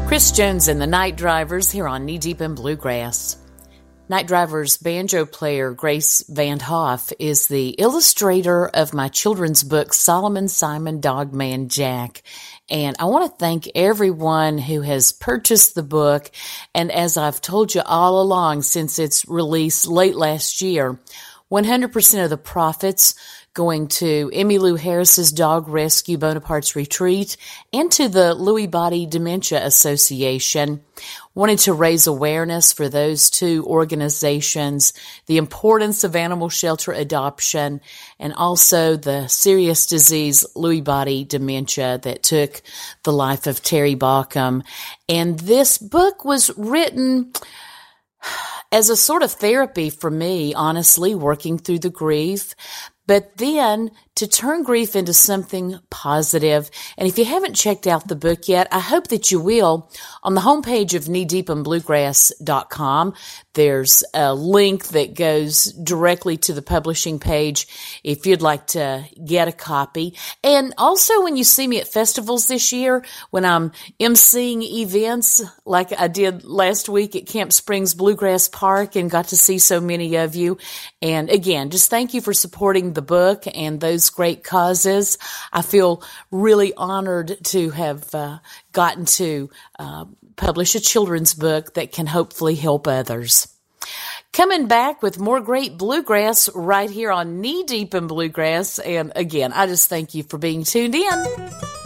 Chris Jones and the Night Drivers here on Knee Deep in Bluegrass. Night Drivers banjo player Grace Van Hoff is the illustrator of my children's book, Solomon Simon Dogman Jack. And I want to thank everyone who has purchased the book. And as I've told you all along since its release late last year, 100% of the profits going to Emmylou Harris's Dog Rescue Bonaparte's Retreat and to the Lewy Body Dementia Association. Wanted to raise awareness for those two organizations, the importance of animal shelter adoption, and also the serious disease Lewy body dementia that took the life of Terry Baucom. And this book was written as a sort of therapy for me, honestly, working through the grief, but then to turn grief into something positive. And if you haven't checked out the book yet, I hope that you will. On the homepage of kneedeepinbluegrass.com, there's a link that goes directly to the publishing page if you'd like to get a copy. And also when you see me at festivals this year, when I'm emceeing events like I did last week at Camp Springs Bluegrass Park and got to see so many of you. And again, just thank you for supporting the book and those great causes. I feel really honored to have gotten to publish a children's book that can hopefully help others. Coming back with more great bluegrass right here on Knee Deep in Bluegrass. And again, I just thank you for being tuned in.